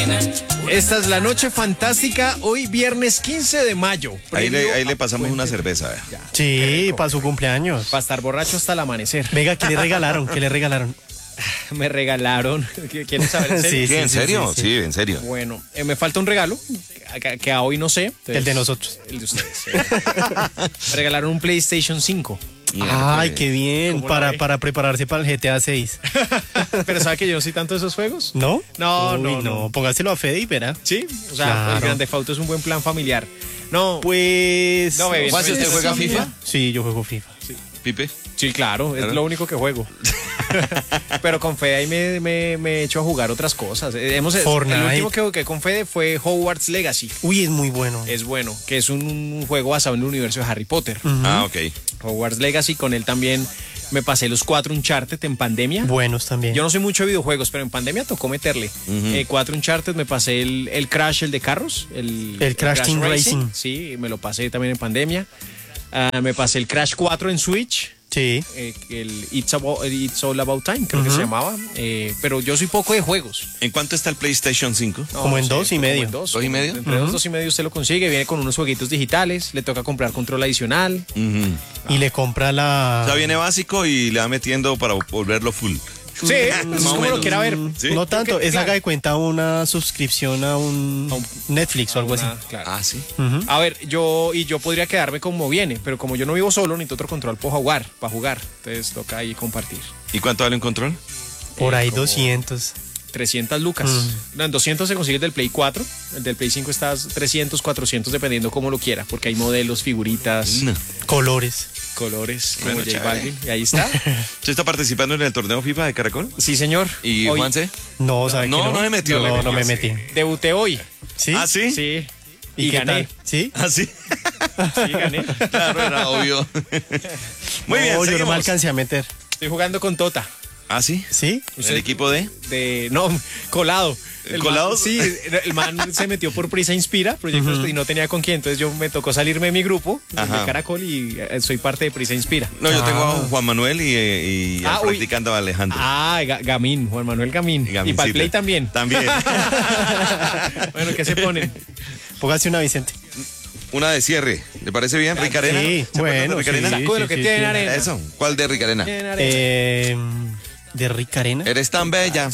Esta es la noche fantástica, hoy viernes 15 de mayo. Ahí le pasamos una cerveza. Sí, para su cumpleaños. Para estar borracho hasta el amanecer. Venga, ¿qué le regalaron? ¿Qué le regalaron? Me regalaron. ¿Quieren saber en serio? Sí, ¿en serio? Sí, en serio. Bueno, me falta un regalo que a hoy no sé. Entonces, El de nosotros. El de ustedes. Me regalaron un PlayStation 5. Ay, qué bien. ¿Cómo la ve? Para prepararse para el GTA 6. Pero ¿sabe que yo no soy tanto de esos juegos? ¿No? No, Uy, no. Póngaselo a Fede y verá. Sí, o sea, Claro. el Grand Theft Auto es un buen plan familiar. No, Pues. No, bebé, Juanse, ¿usted juega sí. FIFA? Sí, yo juego FIFA. Pipe. sí, claro, es ¿Claro? lo único que juego. Pero con Fede ahí me he hecho a jugar otras cosas. Fortnite. El último que jugué con Fede fue Hogwarts Legacy. Uy, es muy bueno. Es bueno, que es un juego basado en el universo de Harry Potter. Ah, ok. Hogwarts Legacy, con él también me pasé los 4 Uncharted en pandemia. Buenos también. Yo no soy mucho de videojuegos, pero en pandemia tocó meterle. 4 Uncharted, me pasé el Crash, el de carros. El Crash Team Racing. Sí, me lo pasé también en pandemia. Me pasé el Crash 4 en Switch. Sí. El It's All About Time, creo que se llamaba. Pero yo soy poco de juegos. ¿En cuánto está el PlayStation 5? No, Como en sí, 2 y como medio. en dos. ¿2 y medio? Entre 2 y medio usted lo consigue. Viene con unos jueguitos digitales. Le toca comprar control adicional. Y le compra la. O sea, viene básico y le va metiendo para volverlo full. Sí, eso es Más o como lo menos. quiera ver. ¿Sí? No tanto, que- es haga claro. de cuenta una suscripción a un Netflix o algo así. Claro. Ah, sí. A ver, yo podría quedarme como viene, pero como yo no vivo solo, necesito otro control para jugar. Entonces toca ahí compartir. ¿Y cuánto vale un control? Por ahí como 200. 300 lucas. No, en 200 se consigue el del Play 4. El del Play 5 está 300, 400, dependiendo cómo lo quiera, porque hay modelos, figuritas, No. Colores. colores, como Bueno, J chévere. Balvin. Y ahí está. ¿Usted está participando en el torneo FIFA de Caracol? Sí, señor. ¿Y Hoy Juanse? No, ¿sabe No, que no me metió. No me metí. Debuté hoy. ¿Sí? ¿Ah, sí? Sí. ¿Y qué gané. tal? ¿Sí? ¿Ah, sí? Sí, gané. Claro, era obvio. Muy bien, No, yo no me seguimos. alcancé a meter. Estoy jugando con Tota. ¿Ah, sí? ¿Sí? ¿El equipo de? No, colado. ¿Colado? Man, sí, el man se metió por Prisa Inspira, proyectos, y no tenía con quién. Entonces yo me tocó salirme de mi grupo, de Ajá. Caracol, y soy parte de Prisa Inspira. No, yo tengo a Juan Manuel y al uy. practicando a Alejandro. Gamín, Juan Manuel Gamín. Y para el Gamincita. Play también. También. Bueno, ¿qué se ponen? Póngase una, Vicente. Una de cierre. ¿Le parece bien, Ricarena? Sí, ¿Se acuerdan bueno, de Ricarena? sí. Saco de lo que tiene arena. Eso. ¿Cuál de Ricarena? Tiene arena. De Rick Arena. Eres tan bella.